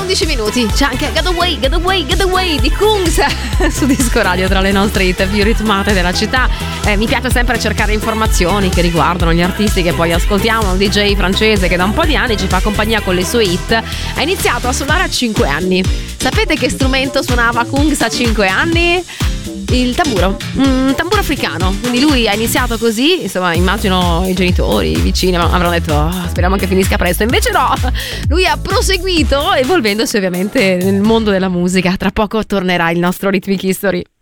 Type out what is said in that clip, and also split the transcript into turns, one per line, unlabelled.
11 minuti. C'è anche Get Away di Kungs su Disco Radio, tra le nostre hit più ritmate della città. Mi piace sempre cercare informazioni che riguardano gli artisti che poi ascoltiamo. Un DJ francese che da un po' di anni ci fa compagnia con le sue hit. Ha iniziato a suonare a 5 anni. Sapete che strumento suonava Kungs a 5 anni? Il tamburo, un tamburo africano. Quindi lui ha iniziato così, insomma, immagino i genitori, i vicini avranno detto speriamo che finisca presto. Invece no, lui ha proseguito evolvendosi ovviamente nel mondo della musica. Tra poco tornerà il nostro Rhythmic History.